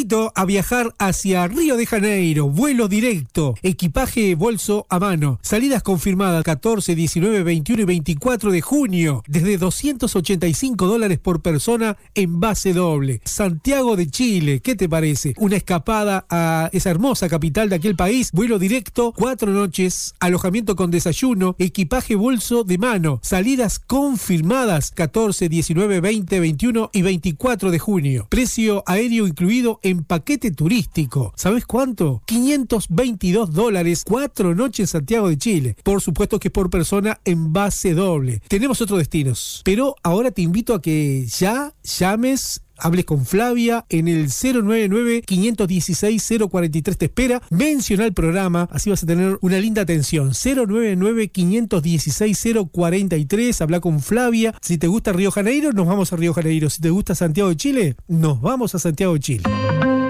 invito a viajar hacia Río de Janeiro, vuelo directo, equipaje bolso a mano, salidas confirmadas 14, 19, 21 y 24 de junio, desde $285 por persona en base doble. Santiago de Chile, ¿qué te parece? Una escapada a esa hermosa capital de aquel país, vuelo directo, 4 noches, alojamiento con desayuno, equipaje bolso de mano, salidas confirmadas 14, 19, 20, 21 y 24 de junio. Precio aéreo incluido en paquete turístico. ¿Sabes cuánto? $522, 4 noches en Santiago de Chile. Por supuesto que es por persona en base doble. Tenemos otros destinos, pero ahora te invito a que ya llames, hables con Flavia en el 099-516-043. Te espera. Menciona el programa, así vas a tener una linda atención. 099-516-043. Habla con Flavia. Si te gusta Río Janeiro, nos vamos a Río Janeiro. Si te gusta Santiago de Chile, nos vamos a Santiago de Chile.